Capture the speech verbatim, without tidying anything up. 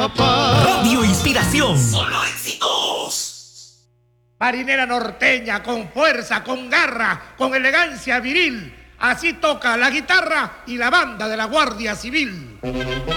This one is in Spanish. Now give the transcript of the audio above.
papá. Radio Inspiración. Solo éxitos. Marinera norteña, con fuerza, con garra, con elegancia viril. Así toca la guitarra y la banda de la Guardia Civil.